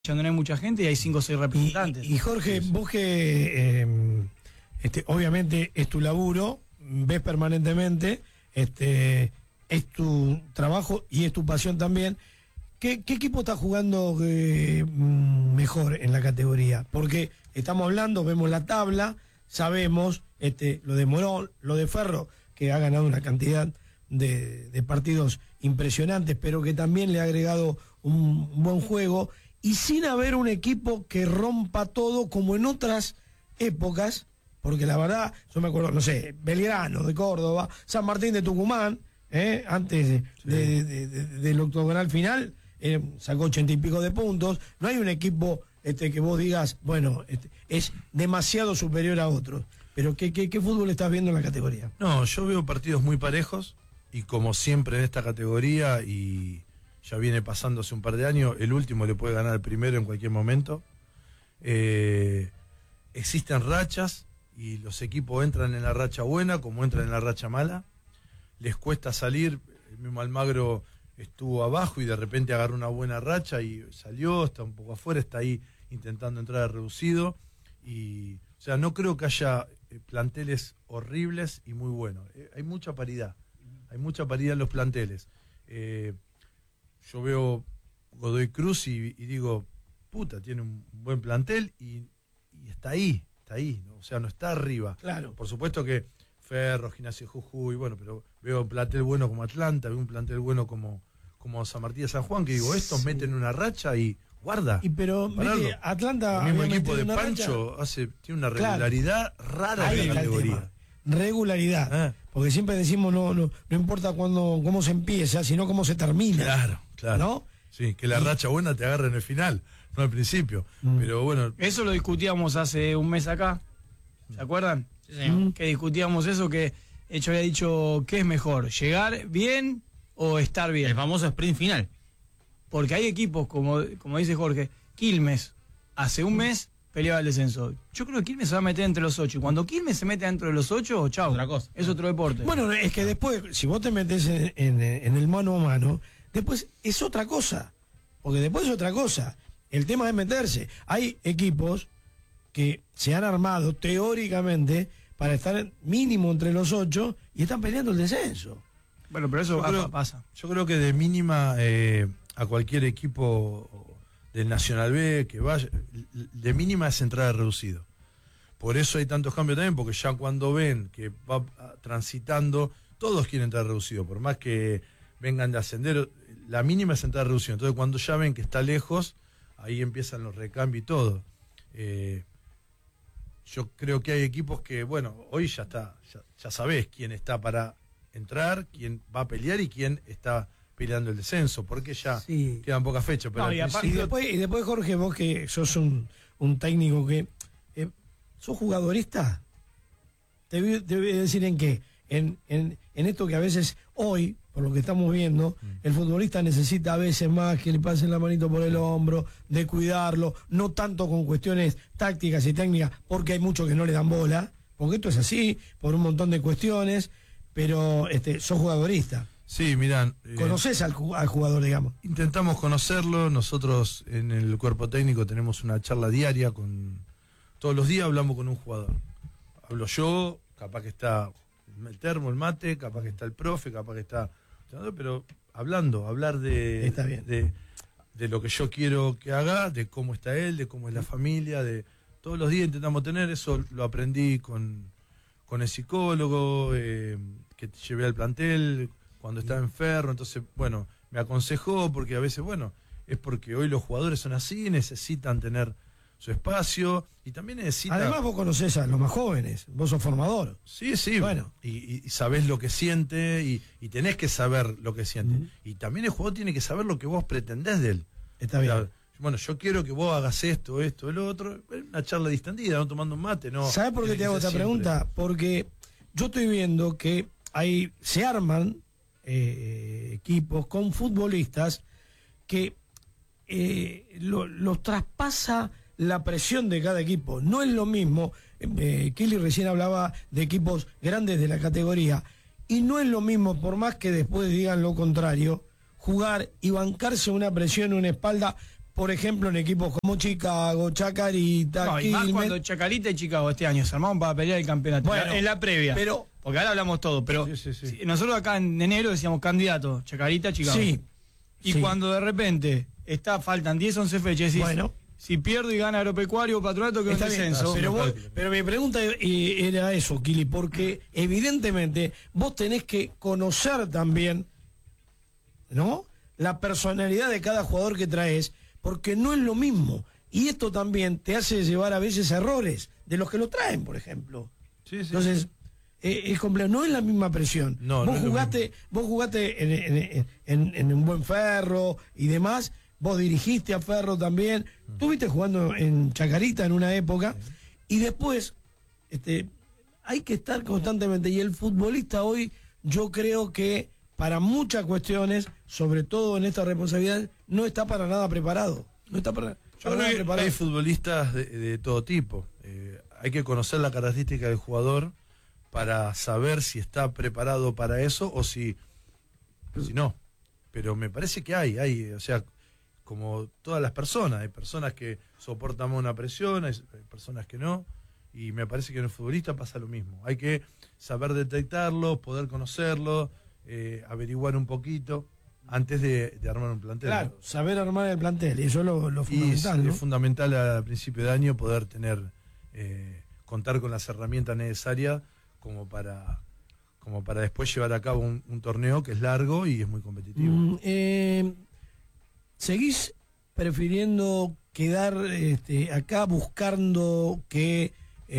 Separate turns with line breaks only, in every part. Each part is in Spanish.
donde no hay mucha gente y hay 5 o 6 representantes.
Y Jorge, vos que obviamente es tu laburo, ves permanentemente, es tu trabajo y es tu pasión también. ¿Qué equipo está jugando mejor en la categoría? Porque estamos hablando, vemos la tabla, sabemos lo de Morón, lo de Ferro, que ha ganado una cantidad de partidos impresionantes, pero que también le ha agregado un buen juego, y sin haber un equipo que rompa todo como en otras épocas, porque la verdad, yo me acuerdo, no sé, Belgrano de Córdoba, San Martín de Tucumán, antes del octogonal final, sacó 80 y pico de puntos. No hay un equipo que vos digas, bueno, es demasiado superior a otros. Pero ¿qué fútbol estás viendo en la categoría?
No, yo veo partidos muy parejos, y como siempre en esta categoría, y ya viene pasando hace un par de años, el último le puede ganar al primero en cualquier momento. Existen rachas, y los equipos entran en la racha buena como entran en la racha mala. Les cuesta salir. El mismo Almagro estuvo abajo y de repente agarró una buena racha y salió, está un poco afuera, está ahí intentando entrar a reducido. Y, o sea, no creo que haya planteles horribles y muy buenos. Hay mucha paridad en los planteles. Yo veo Godoy Cruz y digo, puta, tiene un buen plantel y está ahí, ¿no? O sea, no está arriba.
Claro.
Por supuesto que Ferro, Gimnasia Jujuy, bueno, pero veo un plantel bueno como Atlanta, veo un plantel bueno como San Martín de San Juan, que digo, estos meten una racha y guarda.
Y pero mire, Atlanta,
el mismo equipo de Pancho tiene una regularidad rara
ahí
en la categoría.
Regularidad. Porque siempre decimos no importa cómo se empieza, sino cómo se termina.
Claro.
¿No?
Sí, que la racha buena te agarre en el final, no al principio. Pero bueno.
Eso lo discutíamos hace un mes acá. ¿Se acuerdan? Sí. Que discutíamos eso, que yo había dicho, ¿qué es mejor? ¿Llegar bien o estar bien?
El famoso sprint final.
Porque hay equipos, como dice Jorge, Quilmes, hace un mes peleaba el descenso. Yo creo que Quilmes se va a meter entre los 8. Y cuando Quilmes se mete dentro de los 8, chau.
Otra cosa.
Es otro deporte.
Bueno, es que después, si vos te metes en el mano a mano, después es otra cosa. Porque después es otra cosa. El tema es meterse. Hay equipos que se han armado teóricamente para estar mínimo entre los 8 y están peleando el descenso.
Bueno, pero eso pasa.
Yo creo que de mínima a cualquier equipo del Nacional B que vaya, de mínima es entrada reducido. Por eso hay tantos cambios también, porque ya cuando ven que va transitando, todos quieren entrar reducido, por más que vengan de ascender, la mínima es entrar reducido. Entonces cuando ya ven que está lejos, ahí empiezan los recambios y todo. Yo creo que hay equipos que, bueno, hoy ya está, ya sabés quién está para entrar, quién va a pelear y quién está peleando el descenso, porque ya quedan pocas fechas. Pero
y después, Jorge, vos que sos un técnico que sos jugadorista, te voy a decir en qué. En esto que a veces hoy, por lo que estamos viendo, el futbolista necesita a veces más que le pasen la manito por el hombro, de cuidarlo, no tanto con cuestiones tácticas y técnicas, porque hay muchos que no le dan bola, porque esto es así, por un montón de cuestiones, pero sos jugadorista.
Sí, mirá.
¿Conocés al jugador, digamos?
Intentamos conocerlo. Nosotros en el cuerpo técnico tenemos una charla diaria todos los días hablamos con un jugador. Hablo yo, capaz que está el termo, el mate, capaz que está el profe, capaz que está... Pero hablar de lo que yo quiero que haga, de cómo está él, de cómo es la familia, de todos los días intentamos tener eso. Lo aprendí con el psicólogo que llevé al plantel cuando estaba en Ferro. Entonces, bueno, me aconsejó, porque a veces, bueno, es porque hoy los jugadores son así, necesitan tener su espacio y también necesitan...
Además vos conocés a los más jóvenes, vos sos formador.
Sí, bueno. Y sabés lo que siente y tenés que saber lo que siente. Y también el jugador tiene que saber lo que vos pretendés de él.
Está bien.
O sea, bueno, yo quiero que vos hagas esto, el otro. Una charla distendida, no tomando un mate, no.
¿Sabés por qué te hago esta pregunta? Porque yo estoy viendo que se arman equipos con futbolistas que los traspasa la presión de cada equipo. No es lo mismo, Kili recién hablaba de equipos grandes de la categoría, y no es lo mismo, por más que después digan lo contrario, jugar y bancarse una presión en una espalda por ejemplo, en equipos como Chicago, Chacarita,
No, y más
Quilmes.
cuando Chacarita y Chicago este año se armaron para pelear el campeonato.
Bueno,
en la previa.
pero-
porque ahora hablamos todo, pero
Sí.
nosotros acá en enero decíamos candidato, Chacarita, Chicago.
Sí.
Y
sí.
cuando de repente faltan 10, 11 fechas, decís,
Bueno.
si pierdo y gana Agropecuario, Patronato, que es un
Está bien,
descenso.
pero mi pregunta era eso, Kili, porque evidentemente vos tenés que conocer también, ¿no?, la personalidad de cada jugador que traes, porque no es lo mismo. Y esto también te hace llevar a veces errores de los que lo traen, por ejemplo.
Sí.
Entonces, es complejo, no es la misma presión.
No, no
vos
es lo
jugaste en un buen Ferro y demás, vos dirigiste a Ferro también, estuviste jugando en Chacarita en una época, y después hay que estar constantemente, y el futbolista hoy, yo creo que para muchas cuestiones, sobre todo en esta responsabilidad, no está para nada preparado. No está para
Yo
nada
creo que
preparado.
hay futbolistas de todo tipo. Hay que conocer la característica del jugador para saber si está preparado para eso o si no. Pero me parece que hay, o sea, como todas las personas, hay personas que soportan más una presión, hay personas que no, y me parece que en el futbolista pasa lo mismo. Hay que saber detectarlo, poder conocerlo, averiguar un poquito antes de armar un plantel.
Claro, saber armar el plantel, y eso es lo
Y
fundamental, ¿no?
es fundamental a principio de año poder contar con las herramientas necesarias como para después llevar a cabo un torneo que es largo y es muy competitivo.
¿Seguís prefiriendo quedar acá buscando que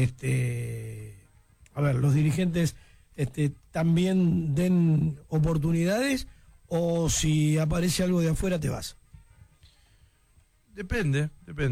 los dirigentes también den oportunidades, o si aparece algo de afuera te vas?
Depende.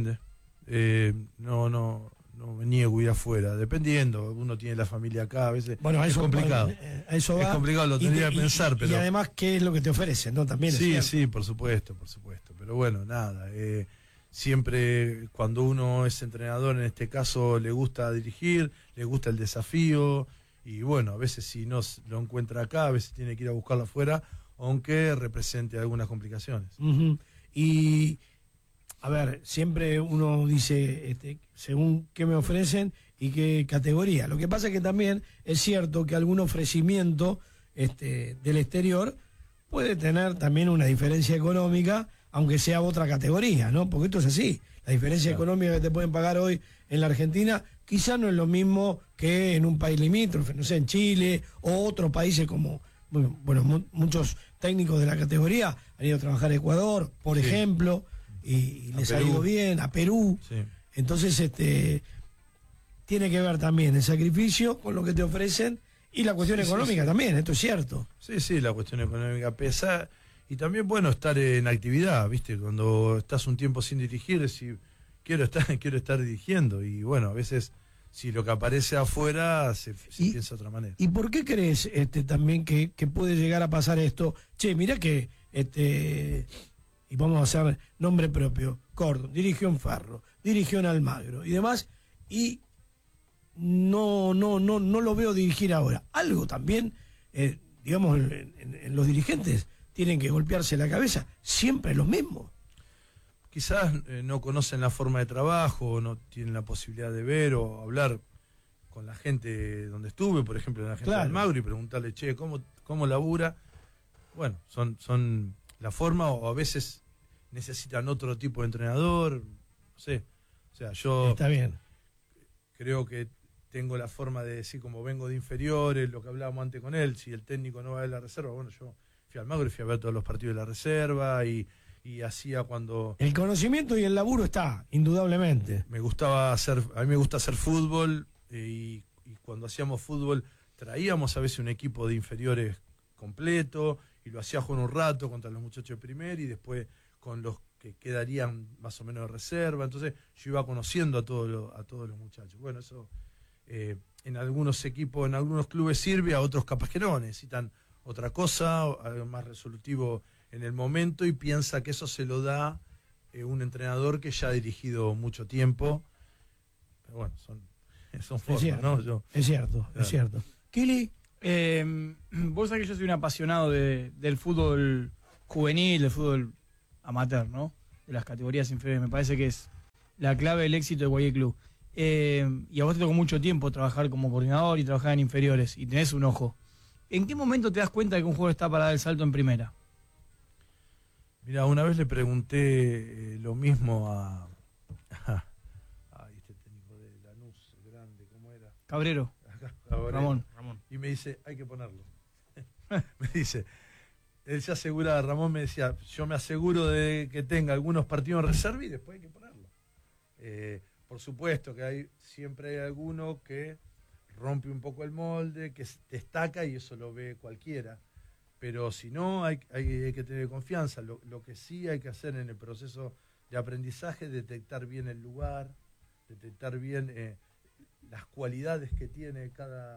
No me niego a ir afuera, dependiendo. Uno tiene la familia acá, a veces
Bueno, a
es
eso,
complicado.
a eso va.
Es complicado, lo
Y
tendría que pensar, pero...
Y además, ¿qué es lo que te ofrecen? ¿No? También es
Sí,
cierto.
sí, por supuesto. Pero bueno, nada. Siempre cuando uno es entrenador, en este caso, le gusta dirigir, le gusta el desafío, y bueno, a veces si no lo encuentra acá, a veces tiene que ir a buscarlo afuera, aunque represente algunas complicaciones.
Ujú. Y, a ver, siempre uno dice, según qué me ofrecen y qué categoría. Lo que pasa es que también es cierto que algún ofrecimiento del exterior puede tener también una diferencia económica, aunque sea otra categoría, ¿no? Porque esto es así. La diferencia económica que te pueden pagar hoy en la Argentina quizás no es lo mismo que en un país limítrofe, no sé, en Chile o otros países como, bueno, muchos técnicos de la categoría han ido a trabajar a Ecuador, por ejemplo, y les ha ido bien, a Perú.
Sí.
Entonces, tiene que ver también el sacrificio con lo que te ofrecen y la cuestión económica también, esto es cierto.
Sí, la cuestión económica pesa. Y también, bueno, estar en actividad, ¿viste? Cuando estás un tiempo sin dirigir, decir, quiero estar dirigiendo. Y bueno, a veces, si lo que aparece afuera, se piensa de otra manera.
¿Y por qué crees también que puede llegar a pasar esto? Che, mirá que, y vamos a hacer nombre propio, Cordon, dirigió en Ferro, dirigió en Almagro y demás, y no lo veo dirigir ahora. Algo también, digamos, en los dirigentes tienen que golpearse la cabeza, siempre los mismos.
Quizás no conocen la forma de trabajo, no tienen la posibilidad de ver o hablar con la gente donde estuve, por ejemplo, la gente de Almagro, y preguntarle, che, ¿cómo labura? Bueno, son la forma, o a veces necesitan otro tipo de entrenador, no sé. O sea, yo
Está bien.
creo que tengo la forma de decir, como vengo de inferiores, lo que hablábamos antes con él, si el técnico no va a ver la reserva, bueno, yo fui a Almagro y fui a ver todos los partidos de la reserva, y hacía cuando...
El conocimiento y el laburo está, indudablemente.
a mí me gusta hacer fútbol, y cuando hacíamos fútbol traíamos a veces un equipo de inferiores completo y lo hacía jugar un rato contra los muchachos de primer y después con los que quedarían más o menos de reserva. Entonces yo iba conociendo a todos los muchachos. Bueno, eso en algunos equipos, en algunos clubes sirve, a otros capaz que no, necesitan otra cosa, algo más resolutivo en el momento, y piensa que eso se lo da un entrenador que ya ha dirigido mucho tiempo. Pero bueno, son formas, ¿no?
Es cierto,
Claro.
es cierto. Kili,
Vos sabés que yo soy un apasionado del fútbol juvenil, del fútbol amateur, ¿no? de las categorías inferiores. Me parece que es la clave del éxito de cualquier club. Y a vos te tocó mucho tiempo trabajar como coordinador y trabajar en inferiores, y tenés un ojo. ¿En qué momento te das cuenta de que un jugador está para dar el salto en primera?
Mira, una vez le pregunté lo mismo a este técnico de Lanús, grande, ¿cómo era?
Cabrero. Ramón.
Y me dice, hay que ponerlo. Me dice, él se asegura, Ramón me decía, yo me aseguro de que tenga algunos partidos en reserva y después hay que ponerlo. Por supuesto que siempre hay alguno que rompe un poco el molde, que destaca y eso lo ve cualquiera. Pero si no, hay que tener confianza. Lo que sí hay que hacer en el proceso de aprendizaje es detectar bien el lugar, detectar bien las cualidades que tiene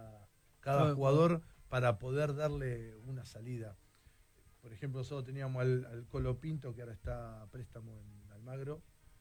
cada jugador para poder darle una salida. Por ejemplo, nosotros teníamos al Colo Pinto, que ahora está a préstamo en Almagro,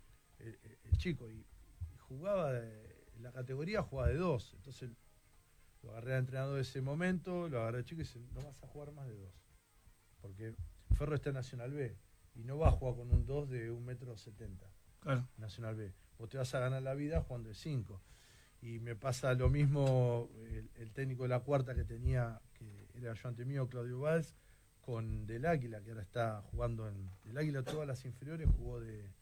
el chico, y jugaba en la categoría, jugaba de 2. Entonces lo agarré al entrenador de ese momento, lo agarré al chico y dice, no vas a jugar más de 2. Porque Ferro está en Nacional B y no va a jugar con un 2 de 1,70 m.
Claro.
Nacional B. Vos te vas a ganar la vida jugando de 5. Y me pasa lo mismo el técnico de la cuarta que tenía, que era ayudante mío, Claudio Valls, con Del Águila, que ahora está jugando en Del Águila, todas las inferiores jugó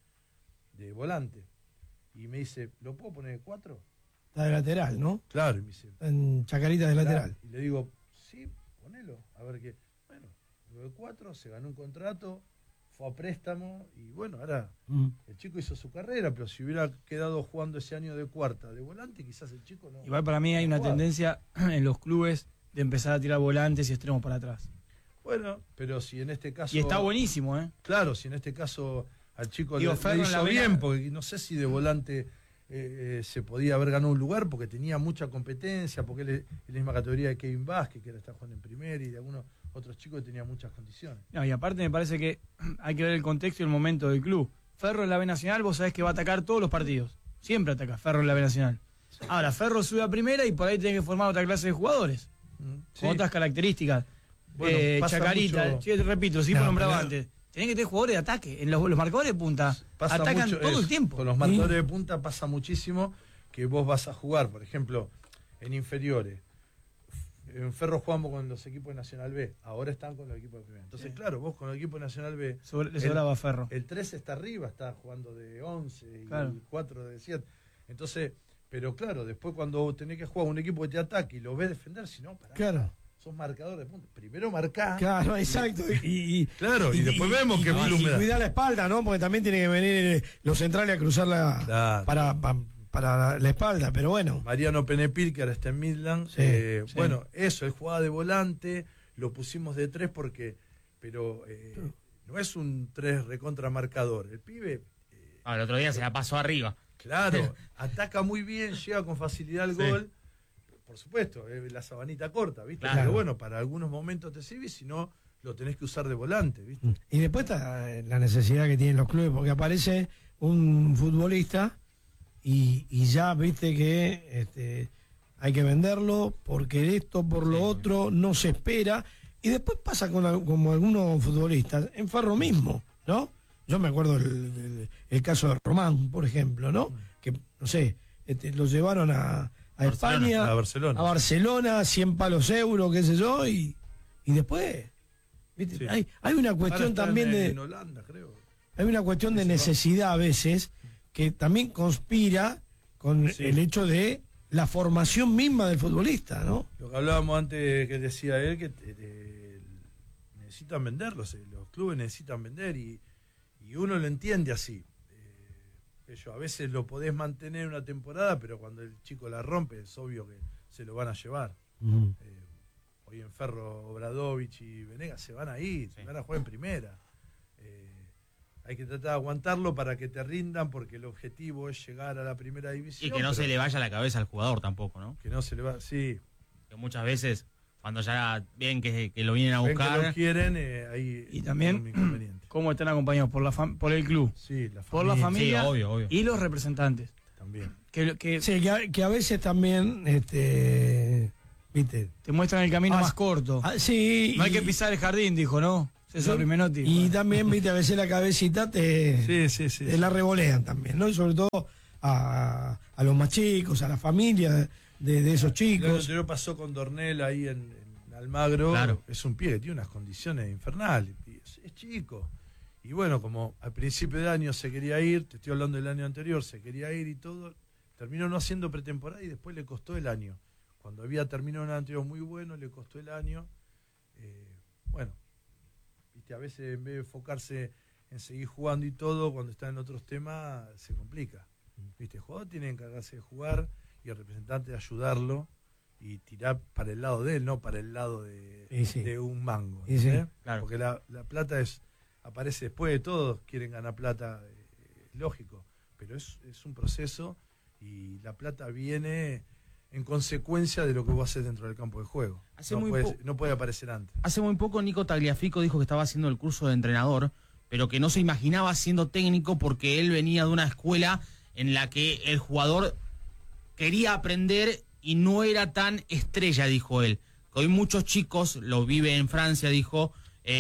de volante. Y me dice, ¿lo puedo poner de 4?
Está de lateral, ¿no?
Claro, y me dice,
En Chacarita de lateral.
Y le digo, sí, ponelo, a ver qué. Bueno, lo de 4, se ganó un contrato, fue a préstamo, y bueno, ahora el chico hizo su carrera, pero si hubiera quedado jugando ese año de cuarta, de volante, quizás el chico no.
Igual para mí hay una tendencia en los clubes de empezar a tirar volantes y extremos para atrás.
Bueno, pero si en este caso...
Y está buenísimo, ¿eh?
Claro, si en este caso al chico
Digo,
le hizo bien, porque no sé si de volante se podía haber ganado un lugar, porque tenía mucha competencia, porque él es la misma categoría de Kevin Vázquez, que ahora está jugando en primera, y de algunos otros chicos que tenían muchas condiciones.
No, y aparte me parece que hay que ver el contexto y el momento del club. Ferro en la B Nacional, vos sabés que va a atacar todos los partidos. Siempre ataca Ferro en la B Nacional. Sí. Ahora, Ferro sube a primera y por ahí tiene que formar otra clase de jugadores. Sí. Con otras características. Bueno, Chacarita, repito, sí, nombraba antes. Tenés que tener jugadores de ataque. En los marcadores de punta atacan todo el tiempo.
Con los marcadores de punta pasa muchísimo que vos vas a jugar, por ejemplo, en inferiores. En Ferro jugamos con los equipos de Nacional B, ahora están con los equipos de primera. Entonces, claro, vos con el equipo de Nacional B...
Le sobraba Ferro.
El 3 está arriba, está jugando de 11 y
claro.
El 4 de 7. Entonces, pero claro, después cuando tenés que jugar un equipo que te ataque y lo ves defender, si no, pará.
Claro.
Sos marcador de punta. Primero marcá.
Claro, exacto. Y
después vemos que
cuidar la espalda, ¿no? Porque también tiene que venir los centrales a cruzar para la espalda, pero bueno.
Mariano Penepil, que ahora está en Midland. Sí. Bueno, eso, él jugaba de volante, lo pusimos de 3 pero no es un 3 recontra marcador. El pibe...
el otro día se la pasó arriba.
Claro, ataca muy bien, llega con facilidad al gol. Por supuesto, la sabanita corta, ¿viste? Claro. Pero bueno, para algunos momentos te sirve, si no, lo tenés que usar de volante, ¿viste?
Y después está la necesidad que tienen los clubes, porque aparece un futbolista y ya, viste, que hay que venderlo, porque esto, por lo otro, no se espera. Y después pasa como algunos futbolistas, en Ferro mismo, ¿no? Yo me acuerdo el caso de Román, por ejemplo, ¿no? Que, no sé, lo llevaron a España, a Barcelona, 100 palos euros, qué sé yo, y después, ¿viste? Sí. Hay una cuestión también
en Holanda, creo.
Hay una cuestión de necesidad a veces que también conspira con el hecho de la formación misma del futbolista, ¿no?
Lo que hablábamos antes, que decía él, que necesitan venderlos, los clubes necesitan vender y uno lo entiende así. A veces lo podés mantener una temporada, pero cuando el chico la rompe es obvio que se lo van a llevar. Hoy en Ferro, Obradovich y Venegas se van a ir, se van a jugar en primera. Hay que tratar de aguantarlo para que te rindan, porque el objetivo es llegar a la primera división.
Y que no se le vaya la cabeza al jugador tampoco, ¿no?
Que no se le va, sí.
Que muchas veces, cuando ya ven que lo vienen a buscar...
Ven que lo quieren, ahí
y también... ¿Cómo están acompañados? Por el club.
Sí, la familia.
Por la familia,
sí, obvio.
Y los representantes.
También.
Que a veces también, ¿viste?
Te muestran el camino más corto.
Sí.
No hay que pisar el jardín, dijo, ¿no? César Rimenotti.
Y también, viste, a veces la cabecita te la revolean también, ¿no? Y sobre todo a los más chicos, a la familia de esos chicos.
Lo anterior pasó con Dornel ahí en Almagro.
Claro.
Es un pibe que tiene unas condiciones infernales. Es chico. Y bueno, como al principio de año se quería ir, te estoy hablando del año anterior, se quería ir y todo, terminó no haciendo pretemporada y después le costó el año. Cuando había terminado un anterior muy bueno, le costó el año. Bueno, viste, a veces en vez de enfocarse en seguir jugando y todo, cuando está en otros temas, se complica. Viste, el jugador tiene que encargarse de jugar y el representante de ayudarlo y tirar para el lado de él, no para el lado de un mango.
Claro.
Porque la plata aparece después de todo, quieren ganar plata, lógico, pero es un proceso y la plata viene en consecuencia de lo que vos haces dentro del campo de juego. No puede aparecer antes.
Hace muy poco Nico Tagliafico dijo que estaba haciendo el curso de entrenador, pero que no se imaginaba siendo técnico porque él venía de una escuela en la que el jugador quería aprender y no era tan estrella, dijo él. Que hoy muchos chicos, lo vive en Francia, dijo,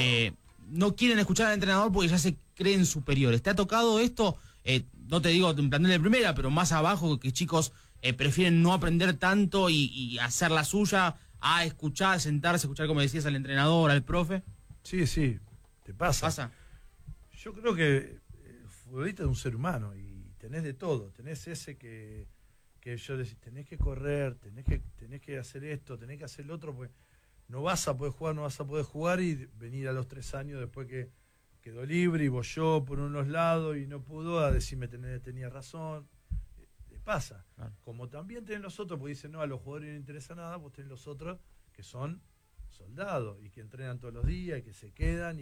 no quieren escuchar al entrenador porque ya se creen superiores. ¿Te ha tocado esto? No te digo en plantel de primera, pero más abajo, que chicos prefieren no aprender tanto y hacer la suya a escuchar, sentarse, escuchar, como decías, al entrenador, al profe.
Sí, te pasa.
¿Pasa?
Yo creo que el futbolista es un ser humano y tenés de todo. Tenés ese que yo decís, tenés que correr, tenés que hacer esto, tenés que hacer el otro, pues no vas a poder jugar y venir a los 3 años después que quedó libre y bolló por unos lados y no pudo a decirme tenía razón. Le pasa. Claro. Como también tenés los otros, porque dicen, no, a los jugadores no les interesa nada, vos tenés los otros que son soldados y que entrenan todos los días y que se quedan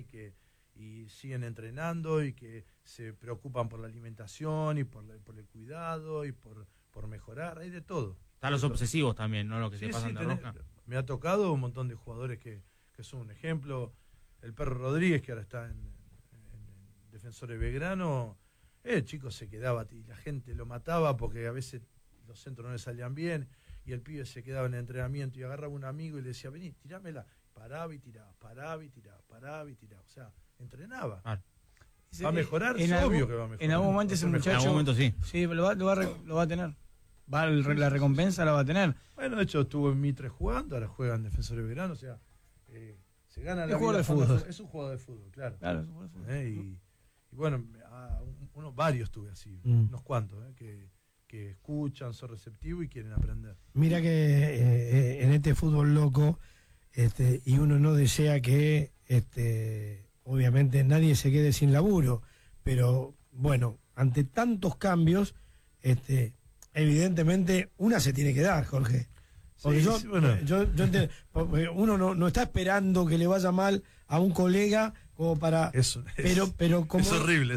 y siguen entrenando y que se preocupan por la alimentación y por el cuidado y por mejorar, hay de todo.
Están los obsesivos también, ¿no? Lo que se pasan de rosca.
Me ha tocado un montón de jugadores que son un ejemplo. El Perro Rodríguez, que ahora está en Defensores Belgrano, el chico se quedaba y la gente lo mataba porque a veces los centros no le salían bien y el pibe se quedaba en el entrenamiento y agarraba a un amigo y le decía, vení, tirámela. Paraba y tiraba, paraba y tiraba, paraba y tiraba. O sea, entrenaba. ¿Va a mejorar? Es obvio que va a mejorar.
En algún momento ese muchacho...
En algún momento sí.
Sí, lo va a tener. La recompensa la va a tener.
Bueno, de hecho estuvo en Mitre jugando, ahora juega en Defensores de Verano, o sea, se gana la
vida. Es
un jugador de fútbol, claro.
Claro, es un jugador de fútbol.
Y bueno, varios tuve así, unos cuantos, que escuchan, son receptivos y quieren aprender.
Mira que en este fútbol loco, y uno no desea que, obviamente nadie se quede sin laburo, pero bueno, ante tantos cambios, evidentemente una se tiene que dar, Jorge. Porque yo entiendo, porque uno no está esperando que le vaya mal a un colega como para pero como
es horrible,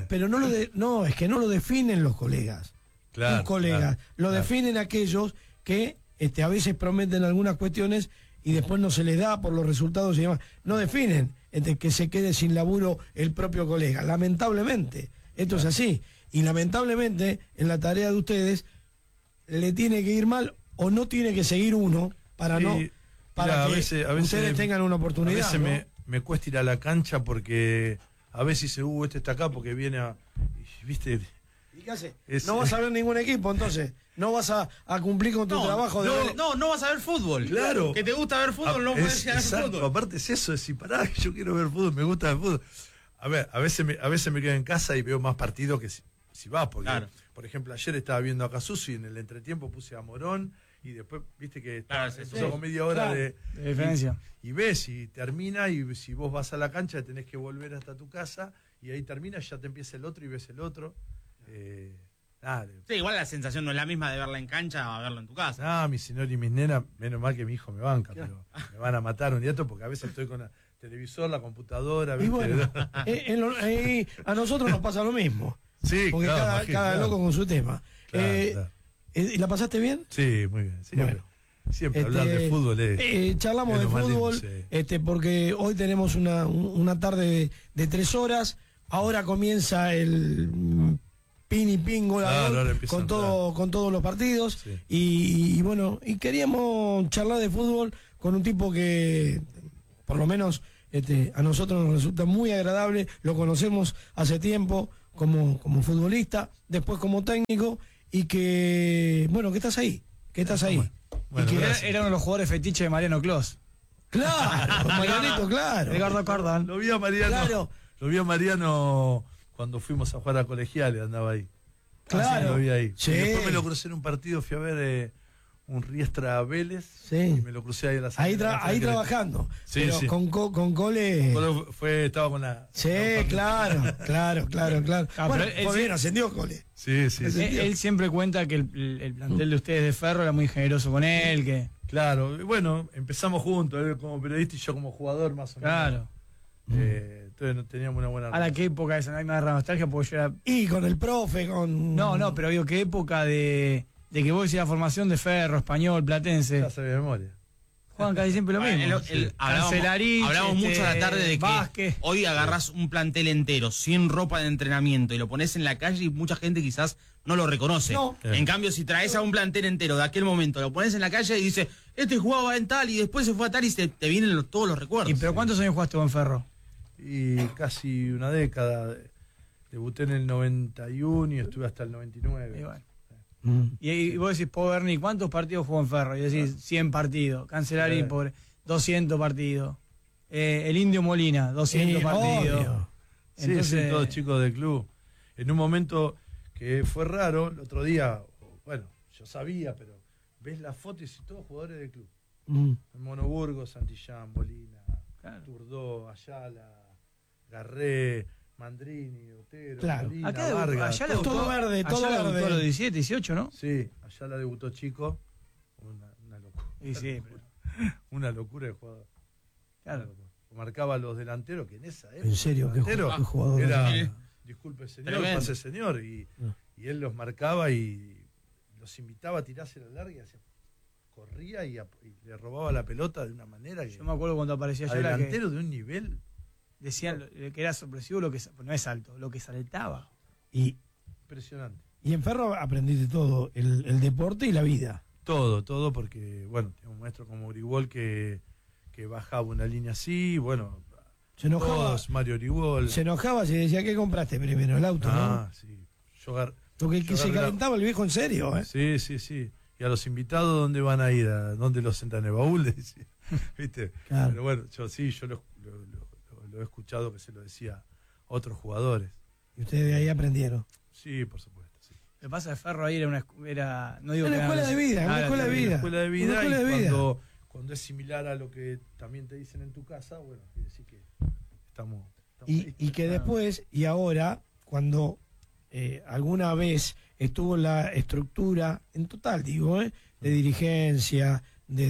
no es que no lo definen los colegas.
Claro,
los colegas lo definen aquellos que a veces prometen algunas cuestiones y después no se les da por los resultados y demás. No definen que se quede sin laburo el propio colega. Lamentablemente, esto es así. Y lamentablemente, en la tarea de ustedes, le tiene que ir mal o no tiene que seguir uno para que
a veces
ustedes tengan una oportunidad.
A veces me cuesta ir a la cancha porque a veces dice, este está acá porque viene ¿viste?
¿Y qué hace? No vas a ver ningún equipo, entonces. No vas a cumplir con tu trabajo.
No vas a ver fútbol.
Claro.
Que te gusta ver fútbol, no puedes ir a ver fútbol.
Aparte es eso, decir, pará, yo quiero ver fútbol, me gusta el fútbol. A ver, a veces me quedo en casa y veo más partidos que si vas, porque, por ejemplo, ayer estaba viendo a Casuso y en el entretiempo puse a Morón y después, viste que empezó con media hora de
diferencia.
Y ves, y termina, y si vos vas a la cancha tenés que volver hasta tu casa, y ahí termina, ya te empieza el otro y ves el otro.
Sí, igual la sensación no es la misma de verla en cancha a verla en tu casa.
Mi señor y mis nenas, menos mal que mi hijo me banca, pero me van a matar un día porque a veces estoy con el televisor, la computadora.
Y bueno, a nosotros nos pasa lo mismo.
Sí,
porque cada loco con su tema.
Claro.
¿Y la pasaste bien?
Sí, muy bien. Siempre hablar de fútbol
charlamos de fútbol, porque hoy tenemos una tarde de 3 horas. Ahora comienza el pin y pin goleador con todos los partidos. Sí. Y bueno, y queríamos charlar de fútbol con un tipo que por lo menos a nosotros nos resulta muy agradable, lo conocemos hace tiempo como futbolista, después como técnico, y que, bueno, que estás ahí,
Bueno,
y que
Era uno de los jugadores fetiche de Mariano Clos.
claro, Marianito, claro.
Ricardo Cardan.
Lo vi a Mariano.
Claro.
Lo vi a Mariano cuando fuimos a jugar a colegiales, andaba ahí.
Claro.
Lo vi ahí.
Sí.
Y después me lo crucé en un partido, fui a ver un Riestra Vélez.
Sí.
Y me lo crucé ahí en la salida.
Ahí trabajando.
Sí,
pero
sí.
con Cole.
Estaba con la.
Sí, claro.
Ah,
Bueno,
pero él
fue
sí-
bien, ascendió Cole.
Sí, sí, sí.
Él siempre cuenta que el plantel de ustedes de Ferro era muy generoso con él, que
Claro, y bueno, empezamos juntos, él como periodista y yo como jugador más o menos.
claro.
Entonces teníamos una buena
Ahora, ¿qué época esa? A mí me agarra nostalgia porque yo era...
Y con el profe, con.
No, pero digo, ¿qué época de que vos decías la formación de Ferro, Español, Platense?
Ya sabía de memoria.
Juegan casi siempre lo mismo. Cancelarich,
Hablamos mucho a la tarde de que
Vázquez.
hoy agarrás un plantel entero sin ropa de entrenamiento y lo pones en la calle y mucha gente quizás no lo reconoce.
No.
En cambio, si traes a un plantel entero de aquel momento, lo pones en la calle y dices, este jugaba en tal y después se fue a tal y te vienen todos los recuerdos.
¿Y pero cuántos años jugaste vos en Ferro?
Y casi una década. Debuté en el 91 y estuve hasta el 99.
Y bueno.
Mm.
Y vos decís, Pau Berni, ¿cuántos partidos jugó en Ferro? Y decís, 100 partidos. Cancelari, pobre, 200 partidos. El Indio Molina, 200
Sí,
partidos.
obvio.
Sí,
Entonces,
sí, todos chicos del club. En un momento que fue raro, el otro día, bueno, yo sabía, pero ves las fotos y todos jugadores del club.
Mm.
Monoburgo, Santillán, Molina,
Claro.
Turdó, Ayala, Garré, Mandrini, Otero,
Claro.
Molina,
Acá
Vargas.
allá le
Todo
gustó,
verde, todo
allá le
verde.
gustó a los 17, 18, ¿no?
Sí, Ayala debutó chico. Una locura.
Y sí, pero,
Una locura de jugador.
claro.
Marcaba a los delanteros que en esa época.
En serio, qué
delantero
jugador.
era,
Sí.
disculpe señor,
Tremendo.
pase señor. Y él los marcaba y los invitaba a tirarse la larga y corría y le robaba la pelota de una manera que.
Yo me acuerdo cuando aparecía
a
Ayala que
delantero de un nivel
decían que era sorpresivo lo que no es alto, lo que saltaba.
Y
impresionante.
en Ferro aprendiste todo, el deporte y la vida.
Todo, porque, bueno, tenía un maestro como Grigol que bajaba una línea así, bueno,
Se enojaba.
todos, Mario Grigol.
Se enojaba y decía, ¿qué compraste primero? El auto, ¿no?
Sí. Yo gar-
Porque
yo
se
agarraba-
calentaba el viejo en serio, ¿eh?
Sí. Y a los invitados, ¿dónde van a ir? ¿A dónde los sentan en el baúl? Le decía. ¿Viste?
Claro.
Pero bueno, yo lo he escuchado que se lo decía a otros jugadores.
Y ustedes de ahí aprendieron.
Sí, por supuesto. Sí.
Lo que pasa es que Ferro ahí no digo
Una
que
escuela de vida, una escuela de vida.
Escuela de vida,
Una escuela
y
de vida.
cuando es similar a lo que también te dicen en tu casa, bueno, quiere decir que estamos
Y,
ahí.
y que después, y ahora, cuando alguna vez estuvo la estructura, en total digo, de dirigencia,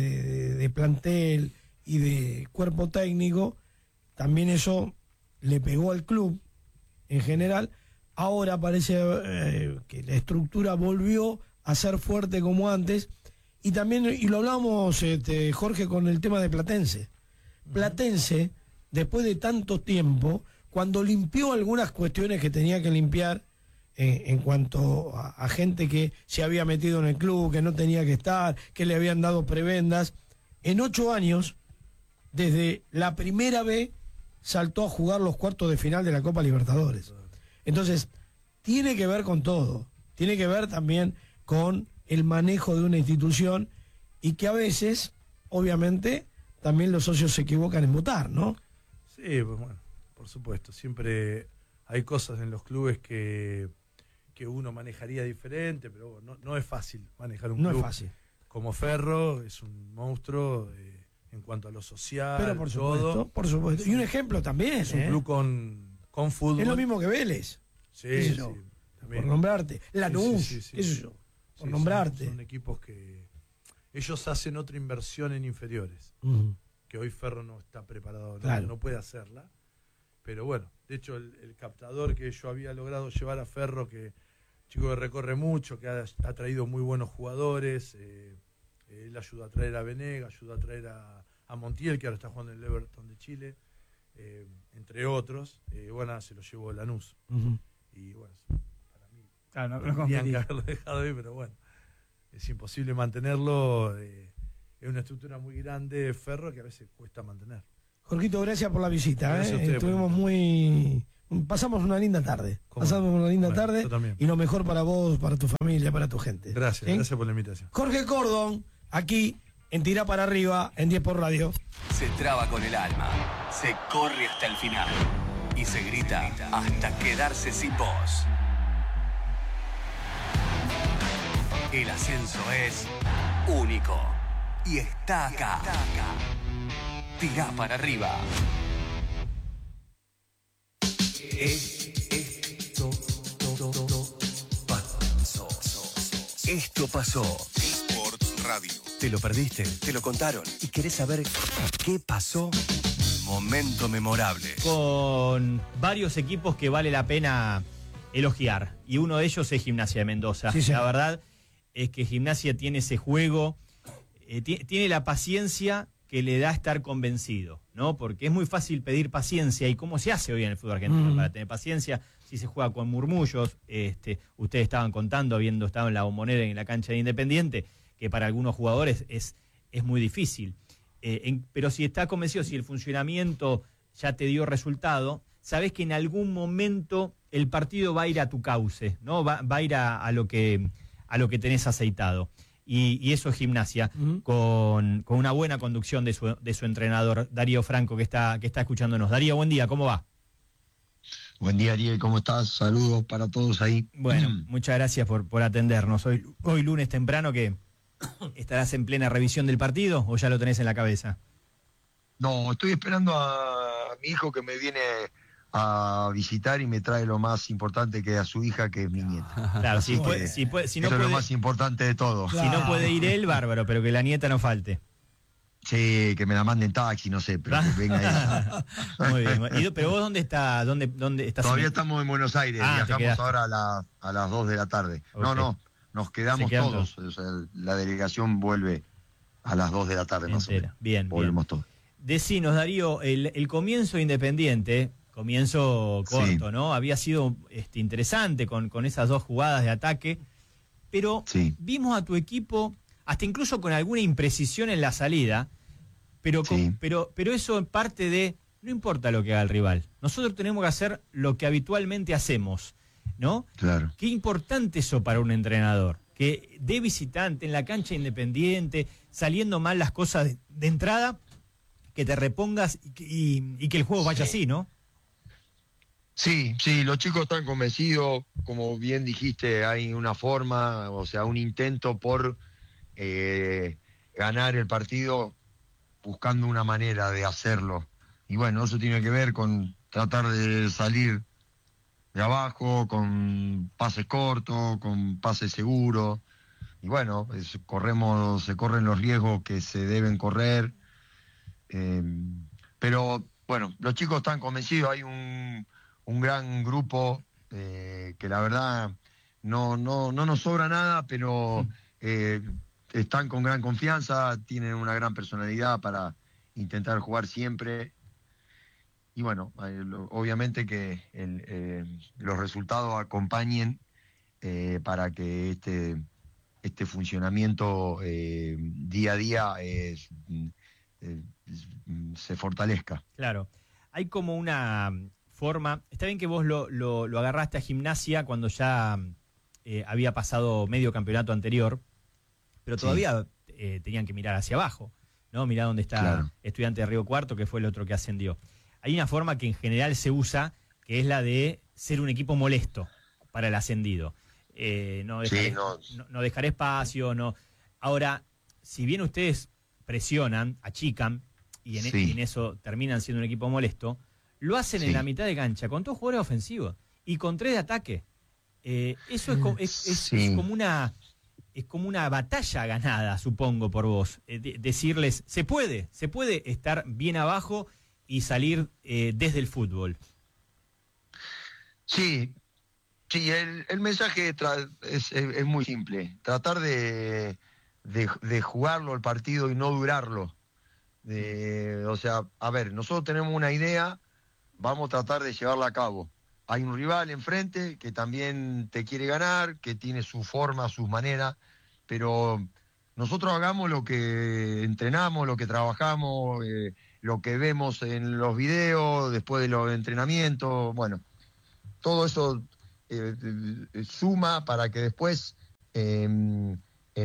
de plantel y de cuerpo técnico, también eso le pegó al club en general. Ahora parece que la estructura volvió a ser fuerte como antes. Y también, y lo hablamos, Jorge, con el tema de Platense. Platense, después de tanto tiempo, cuando limpió algunas cuestiones que tenía que limpiar en cuanto a gente que se había metido en el club, que no tenía que estar, que le habían dado prebendas, en 8 años, desde la primera B, saltó a jugar los cuartos de final de la Copa Libertadores. Entonces, tiene que ver con todo. Tiene que ver también con el manejo de una institución y que a veces, obviamente, también los socios se equivocan en votar, ¿no?
Sí, pues bueno, por supuesto. Siempre hay cosas en los clubes que uno manejaría diferente, pero no es fácil manejar un
No
club.
es fácil.
Como Ferro, es un monstruo en cuanto a lo social,
Pero por
todo.
supuesto, por supuesto. Y un ejemplo también,
Es un club con fútbol.
Es lo mismo que Vélez,
Sí,
qué sé
sí,
yo,
también.
por nombrarte. Lanús,
Sí.
qué sé yo, por
Sí,
nombrarte.
Son equipos que ellos hacen otra inversión en inferiores,
Ujú.
que hoy Ferro no está preparado,
Claro.
no puede hacerla. Pero bueno, de hecho el captador que yo había logrado llevar a Ferro, que chico que recorre mucho, que ha traído muy buenos jugadores, él ayudó a traer a Venega, ayudó a traer a Montiel, que ahora está jugando en el Everton de Chile, entre otros. Bueno, se lo llevó Lanús.
Ujú.
Y bueno, para mí
Claro, no
tendrían
competí.
que haberlo dejado ahí, pero bueno, es imposible mantenerlo. Es una estructura muy grande, Ferro, que a veces cuesta mantener.
Jorgito, gracias por la visita.
Gracias a ustedes,
Estuvimos pasamos una linda tarde.
Yo también.
Y lo mejor para vos, para tu familia, para tu gente.
Gracias,
¿Sí?
gracias por la invitación.
Jorge Cordon, aquí en Tira para Arriba, en 10 por Radio.
Se traba con el alma, se corre hasta el final y se grita hasta quedarse sin voz. El ascenso es único y está acá. Tira para arriba. Esto pasó.
Sport Radio.
¿Te lo perdiste? ¿Te lo contaron? ¿Y querés saber qué pasó? Momento memorable.
Con varios equipos que vale la pena elogiar. Y uno de ellos es Gimnasia de Mendoza.
Sí, sí.
La verdad es que Gimnasia tiene ese juego, tiene la paciencia que le da estar convencido, ¿no? Porque es muy fácil pedir paciencia. ¿Y cómo se hace hoy en el fútbol argentino para tener paciencia? Si se juega con murmullos, ustedes estaban contando, habiendo estado en la Bombonera y en la cancha de Independiente, que para algunos jugadores es muy difícil. Pero si estás convencido, si el funcionamiento ya te dio resultado, sabés que en algún momento el partido va a ir a tu cauce, ¿no? Va a ir a lo que tenés aceitado. Y eso es Gimnasia, con una buena conducción de su entrenador, Darío Franco, que está escuchándonos. Darío, buen día, ¿cómo va?
Buen día, Ariel, ¿cómo estás? Saludos para todos ahí.
Bueno, muchas gracias por atendernos. Hoy lunes temprano, que ¿estarás en plena revisión del partido o ya lo tenés en la cabeza?
No, estoy esperando a mi hijo que me viene a visitar y me trae lo más importante, que es a su hija, que es mi nieta.
Claro, si no
Eso es lo
puede,
más importante de todo.
si no puede ir él, bárbaro, pero que la nieta no falte.
Sí, que me la manden taxi, no sé, pero que venga ella.
Muy bien. Pero vos, ¿dónde estás? ¿Dónde estás?
Todavía estamos en Buenos Aires,
Ah, te
viajamos
quedaste.
ahora a las 2 de la tarde.
Ok.
No, nos quedamos
Se quedan
todos. O sea, la delegación vuelve a las 2 de la tarde, más o
Entera.
menos.
Bien.
Volvemos todos.
Decinos, Darío, el comienzo Independiente, comienzo corto,
Sí.
¿no? Había sido interesante con esas dos jugadas de ataque, pero
Sí.
vimos a tu equipo, hasta incluso con alguna imprecisión en la salida, pero
Sí.
pero eso en parte de, no importa lo que haga el rival, nosotros tenemos que hacer lo que habitualmente hacemos, ¿no?
Claro.
Qué importante eso para un entrenador, que de visitante en la cancha Independiente, saliendo mal las cosas de entrada, que te repongas y que el juego vaya así, ¿no?
Sí, los chicos están convencidos, como bien dijiste, hay una forma, o sea, un intento por ganar el partido, buscando una manera de hacerlo. Y bueno, eso tiene que ver con tratar de salir de abajo, con pases cortos, con pases seguros. Y bueno, se corren los riesgos que se deben correr. Pero bueno, los chicos están convencidos, hay un gran grupo que la verdad no nos sobra nada, pero están con gran confianza, tienen una gran personalidad para intentar jugar siempre. Y bueno, obviamente que los resultados acompañen para que este funcionamiento día a día se fortalezca.
Claro. Hay como una forma, está bien que vos lo agarraste a Gimnasia cuando ya había pasado medio campeonato anterior, pero todavía tenían que mirar hacia abajo, ¿no? Mirá dónde está
Claro.
Estudiante de Río Cuarto, que fue el otro que ascendió. Hay una forma que en general se usa, que es la de ser un equipo molesto para el ascendido. No dejar espacio, no. Ahora, si bien ustedes presionan, achican, y en eso terminan siendo un equipo molesto, lo hacen en la mitad de cancha, con 2 jugadores ofensivos y con 3 de ataque. Eso es como una batalla ganada, supongo, por vos. Decirles, se puede estar bien abajo y salir desde el fútbol.
Sí, el mensaje es muy simple. Tratar de jugarlo el partido y no durarlo. O sea, a ver, nosotros tenemos una idea, vamos a tratar de llevarla a cabo. Hay un rival enfrente que también te quiere ganar, que tiene su forma, sus maneras, pero nosotros hagamos lo que entrenamos, lo que trabajamos, lo que vemos en los videos, después de los entrenamientos, bueno, todo eso suma para que después en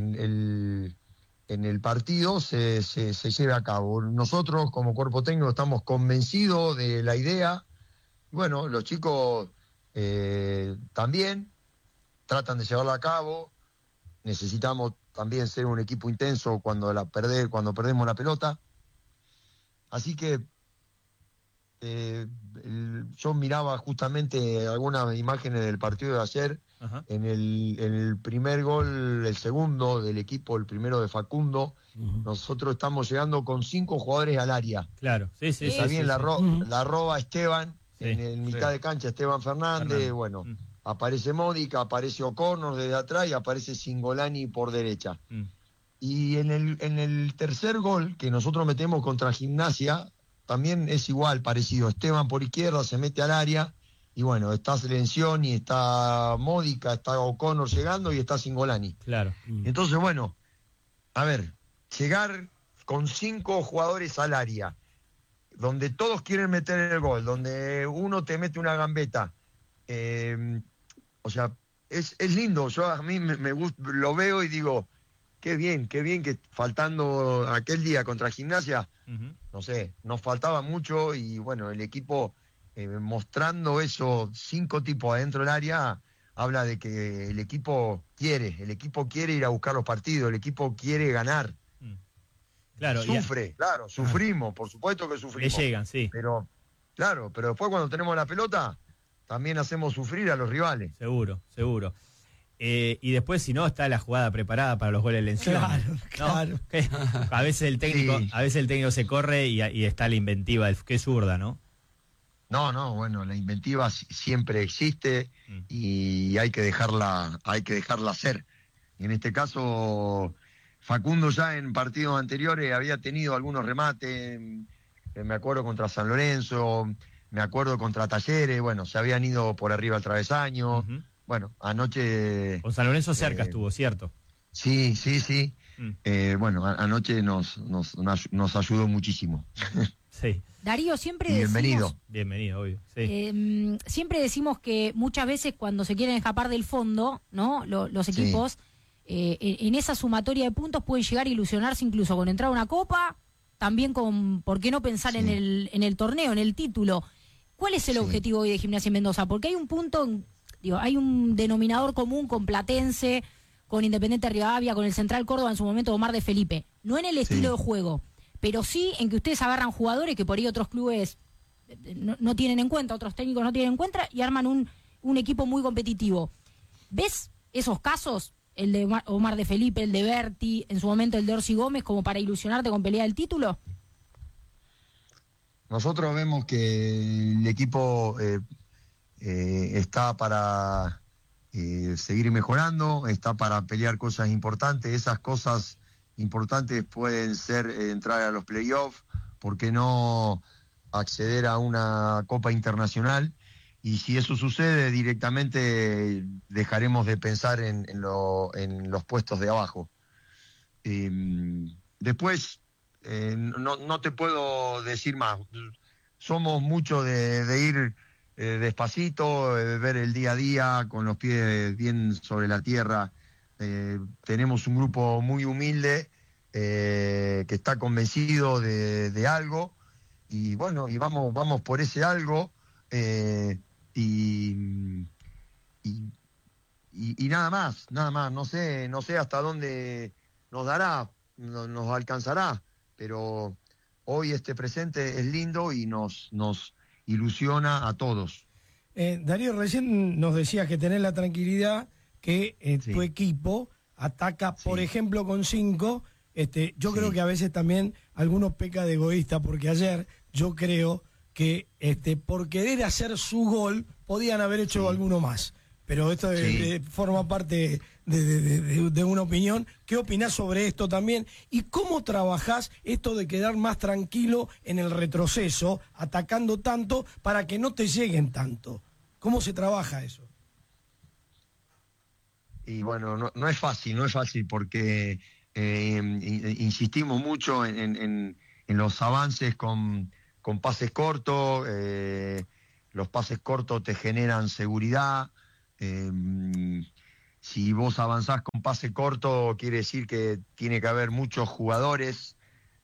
el partido se lleve a cabo. Nosotros como cuerpo técnico estamos convencidos de la idea. Bueno, los chicos también tratan de llevarla a cabo. Necesitamos también ser un equipo intenso cuando perdemos la pelota. Así que yo miraba justamente algunas imágenes del partido de ayer.
Ajá.
En el primer gol, el segundo del equipo, el primero de Facundo, nosotros estamos llegando con 5 jugadores al área.
Claro, sí.
Está bien, la roba Esteban,
Sí,
en mitad de cancha Esteban Fernández, bueno, aparece Módica, aparece O'Connor desde atrás y aparece Singolani por derecha. Y en el tercer gol que nosotros metemos contra Gimnasia, también es igual, parecido. Esteban por izquierda se mete al área y bueno, está Selenzioni, está Módica, está O'Connor llegando y está Singolani.
Claro.
Entonces, bueno, a ver, llegar con 5 jugadores al área, donde todos quieren meter el gol, donde uno te mete una gambeta, o sea, es lindo. Yo a mí me gusta, lo veo y digo, qué bien que faltando aquel día contra Gimnasia, no sé, nos faltaba mucho y bueno, el equipo mostrando esos 5 tipos adentro del área, habla de que el equipo quiere ir a buscar los partidos, el equipo quiere ganar.
Claro,
Sufre, claro, sufrimos, por supuesto que sufrimos.
Le llegan, sí.
Pero, claro, pero después cuando tenemos la pelota, también hacemos sufrir a los rivales.
Seguro. Y después, si no, está la jugada preparada para los goles de Lencioni.
Claro.
A veces el técnico se corre y está la inventiva, qué zurda, ¿no?
No, bueno, la inventiva siempre existe y hay que dejarla hacer. Y en este caso, Facundo ya en partidos anteriores había tenido algunos remates, me acuerdo contra San Lorenzo, me acuerdo contra Talleres, bueno, se habían ido por arriba al travesaño. Bueno, anoche...
Con San Lorenzo cerca estuvo, ¿cierto?
Sí. Bueno, anoche nos ayudó muchísimo.
Sí.
Darío, siempre
Bienvenido.
Bienvenido, obvio. Sí.
Siempre decimos que muchas veces cuando se quieren escapar del fondo, ¿no? Los equipos, en esa sumatoria de puntos pueden llegar a ilusionarse incluso con entrar a una copa, también con, ¿por qué no pensar en el torneo, en el título? ¿Cuál es el objetivo hoy de Gimnasia en Mendoza? Porque hay un punto, hay un denominador común con Platense, con Independiente Rivadavia, con el Central Córdoba en su momento Omar de Felipe. No en el estilo de juego, pero sí en que ustedes agarran jugadores que por ahí otros clubes no tienen en cuenta, otros técnicos no tienen en cuenta y arman un equipo muy competitivo. ¿Ves esos casos? El de Omar de Felipe, el de Berti, en su momento el de Orsi Gómez, como para ilusionarte con pelea del título.
Nosotros vemos que el equipo está para seguir mejorando, está para pelear cosas importantes. Esas cosas importantes pueden ser entrar a los playoffs, ¿por qué no acceder a una Copa Internacional? Y si eso sucede, directamente dejaremos de pensar en los puestos de abajo. Después, no te puedo decir más. Somos mucho de ir despacito, ver el día a día, con los pies bien sobre la tierra. Tenemos un grupo muy humilde que está convencido de algo. Y bueno, y vamos por ese algo. Y nada más, no sé hasta dónde nos dará, nos alcanzará, pero hoy este presente es lindo y nos ilusiona a todos.
Darío, recién nos decías que tenés la tranquilidad que tu equipo ataca, por ejemplo, con 5. Yo creo que a veces también algunos pecan de egoísta, porque ayer yo creo que por querer hacer su gol podían haber hecho alguno más. Pero esto forma parte de una opinión. ¿Qué opinás sobre esto también? ¿Y cómo trabajás esto de quedar más tranquilo en el retroceso, atacando tanto para que no te lleguen tanto? ¿Cómo se trabaja eso?
Y bueno, no es fácil porque insistimos mucho en los avances con pases cortos. Los pases cortos te generan seguridad. Si vos avanzás con pase corto, quiere decir que tiene que haber muchos jugadores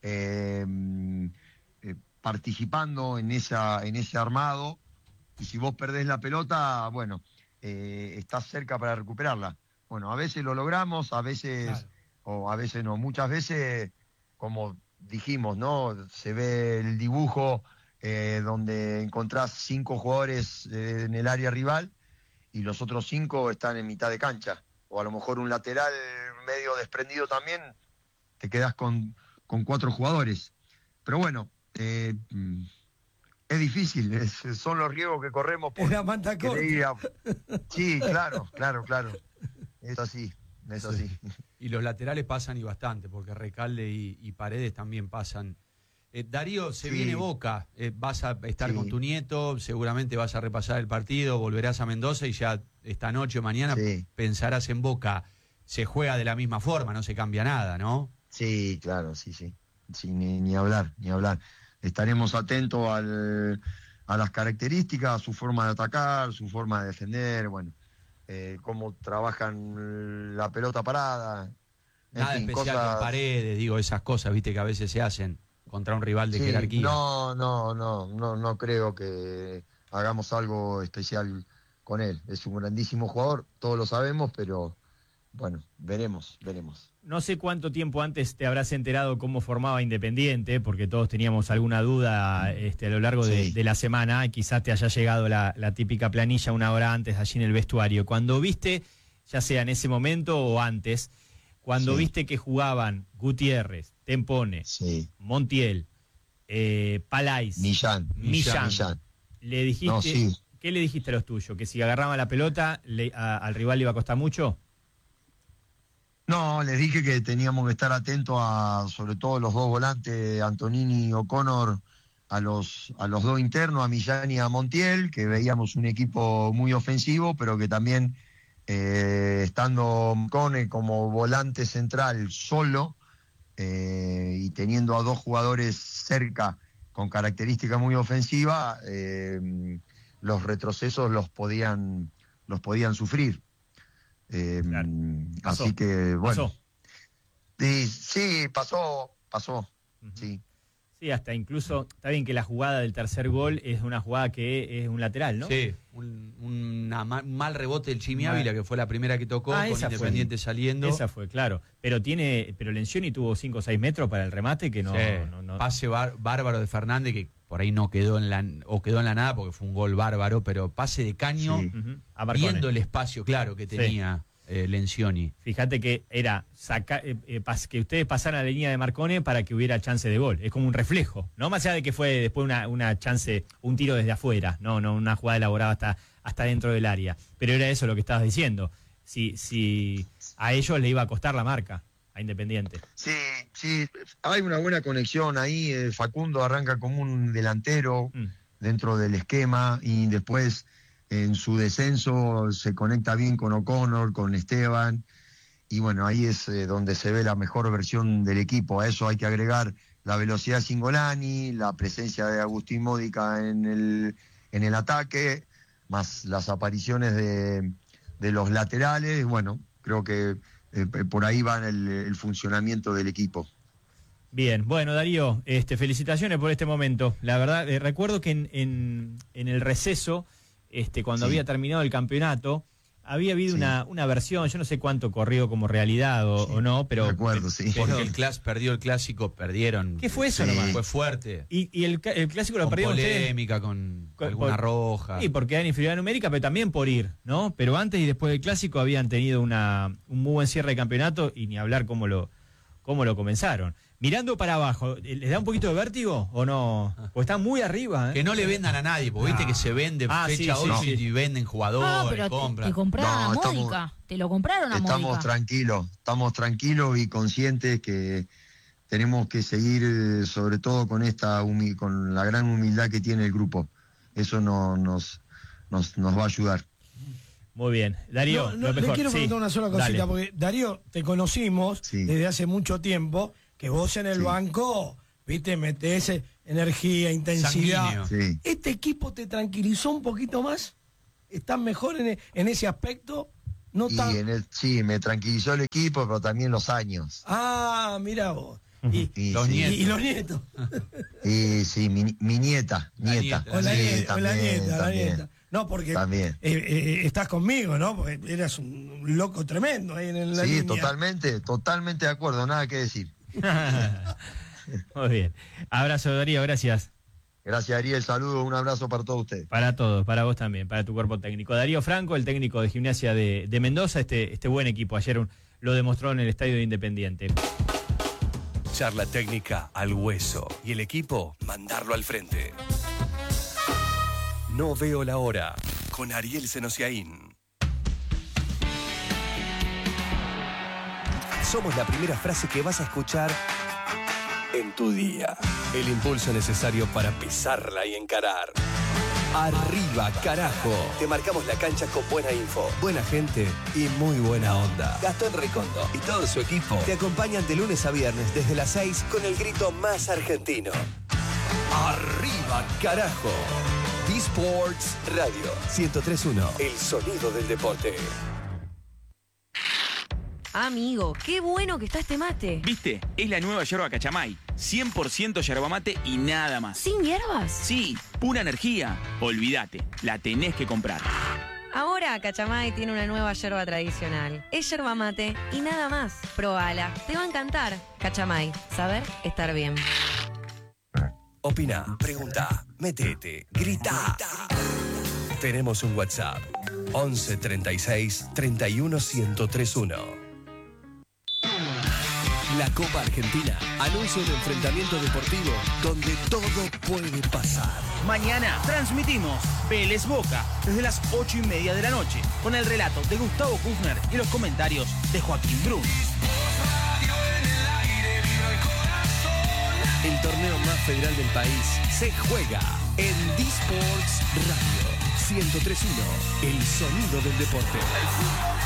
participando en ese armado. Y si vos perdés la pelota, bueno, estás cerca para recuperarla. Bueno, a veces lo logramos, a veces, claro, o a veces no. Muchas veces, como dijimos, ¿no? Se ve el dibujo donde encontrás 5 jugadores en el área rival y los otros 5 están en mitad de cancha. O a lo mejor un lateral medio desprendido también, te quedás con 4 jugadores. Pero bueno, es difícil, son los riesgos que corremos.
Es la manta corta.
Sí, claro. Es así.
Y los laterales pasan y bastante, porque Recalde y Paredes también pasan. Darío, se viene Boca, vas a estar con tu nieto, seguramente vas a repasar el partido, volverás a Mendoza y ya esta noche o mañana pensarás en Boca. Se juega de la misma forma, no se cambia nada, ¿no?
Sí, claro, sí, ni hablar. Estaremos atentos a las características, a su forma de atacar, su forma de defender, bueno, cómo trabajan la pelota parada.
Nada especial con Paredes, digo, esas cosas, viste, que a veces se hacen contra un rival de jerarquía.
No creo que hagamos algo especial con él. Es un grandísimo jugador, todos lo sabemos, pero bueno, veremos.
No sé cuánto tiempo antes te habrás enterado cómo formaba Independiente, porque todos teníamos alguna duda a lo largo de la semana, y quizás te haya llegado la típica planilla una hora antes allí en el vestuario. Cuando viste, ya sea en ese momento o antes, cuando viste que jugaban Gutiérrez, Tempone, Montiel, Palais,
Millán,
le dijiste, ¿qué le dijiste a los tuyos? ¿Que si agarraban la pelota al rival le iba a costar mucho?
No, les dije que teníamos que estar atentos a, sobre todo los 2 volantes, Antonini y O'Connor, a los 2 internos, a Millán y a Montiel, que veíamos un equipo muy ofensivo, pero que también estando Cone como volante central solo y teniendo a 2 jugadores cerca con características muy ofensivas, los retrocesos los podían sufrir.
Claro.
Así que bueno.
¿Pasó?
Pasó. Sí.
Sí, hasta incluso, está bien que la jugada del tercer gol es una jugada que es un lateral, ¿no?
Sí, un mal rebote del Chimi Ávila, que fue la primera que tocó, con Independiente saliendo.
Esa fue, claro. Pero Lencioni tuvo 5 o 6 metros para el remate, que no...
Pase bárbaro de Fernández, que por ahí no quedó en la nada, porque fue un gol bárbaro, pero pase de caño, viendo el espacio claro que tenía Lencioni.
Fíjate que era que ustedes pasaran a la línea de Marcone para que hubiera chance de gol. Es como un reflejo, ¿no? Más allá de que fue después una chance, un tiro desde afuera, no una jugada elaborada hasta dentro del área. Pero era eso lo que estabas diciendo. Si a ellos le iba a costar la marca, a Independiente.
Sí, hay una buena conexión ahí. Facundo arranca como un delantero dentro del esquema y después en su descenso se conecta bien con O'Connor, con Esteban, y bueno, ahí es donde se ve la mejor versión del equipo. A eso hay que agregar la velocidad de Cingolani, la presencia de Agustín Módica en el ataque, más las apariciones de los laterales. Bueno, creo que por ahí va el funcionamiento del equipo.
Bien, bueno, Darío, felicitaciones por este momento. La verdad, recuerdo que en el receso, cuando había terminado el campeonato, había habido una versión, yo no sé cuánto corrió como realidad o no, pero...
Recuerdo,
porque el perdió el clásico, perdieron.
¿Qué fue eso nomás?
Fue fuerte.
Y el clásico lo perdieron ustedes.
Polémica, con alguna roja.
Sí, porque eran inferioridad numérica, pero también por ir, ¿no? Pero antes y después del clásico habían tenido un muy buen cierre de campeonato, y ni hablar cómo lo comenzaron. Mirando para abajo, ¿les da un poquito de vértigo o no? Porque están muy arriba.
Que no le vendan a nadie, porque viste que se vende fecha 8 y venden jugadores,
pero
compran.
Te compraron a Módica, te lo compraron a Módica.
Estamos tranquilos y conscientes que tenemos que seguir, sobre todo con con la gran humildad que tiene el grupo. Eso nos va a ayudar.
Muy bien. Darío, lo mejor.
Le quiero preguntar una sola cosita, porque Darío, te conocimos desde hace mucho tiempo, que vos en el banco ¿viste? Metés energía, intensidad.
Sanguíneo.
Sí.
¿Este equipo te tranquilizó un poquito más? ¿Estás mejor en ese aspecto? No
Y
tan...
sí, me tranquilizó el equipo, pero también los años.
Ah, mira vos.
Y,
Los
sí,
nietos.
Y los nietos.
y sí, mi nieta.
La nieta.
O la
Sí,
nieta, o la
también,
nieta, la
también.
nieta. No, porque
También.
estás conmigo, ¿no? Porque eras un loco tremendo ahí en la
Sí,
línea.
totalmente de acuerdo, nada que decir.
Muy bien. Abrazo, Darío, gracias.
Gracias, Ariel, saludos, un abrazo para todos ustedes.
Para todos, para vos también, para tu cuerpo técnico. Darío Franco, el técnico de Gimnasia de Mendoza, este buen equipo. Ayer lo demostró en el Estadio de Independiente.
Charla técnica al hueso. Y el equipo, mandarlo al frente. No veo la hora. Con Ariel Senosiaín. Somos la primera frase que vas a escuchar en tu día. El impulso necesario para pisarla y encarar. Arriba, carajo. Te marcamos la cancha con buena info, buena gente y muy buena onda. Gastón Recondo y todo su equipo te acompañan de lunes a viernes desde las 6 con el grito más argentino. Arriba, carajo. D-Sports Radio 103.1. El sonido del deporte.
Amigo, qué bueno que está este mate.
¿Viste? Es la nueva yerba Cachamay. 100% yerba mate y nada más.
¿Sin hierbas?
Sí, pura energía. Olvídate, la tenés que comprar.
Ahora Cachamay tiene una nueva yerba tradicional. Es yerba mate y nada más. Probala, te va a encantar. Cachamay, saber estar bien.
Opina, pregunta, metete, grita. Tenemos un WhatsApp. 11 36 31 1031. La Copa Argentina anuncia un enfrentamiento deportivo donde todo puede pasar.
Mañana transmitimos Vélez Boca desde las 8:30 de la noche con el relato de Gustavo Kufner y los comentarios de Joaquín Brun.
El torneo más federal del país se juega en D-Sports Radio 103.1. El sonido del deporte.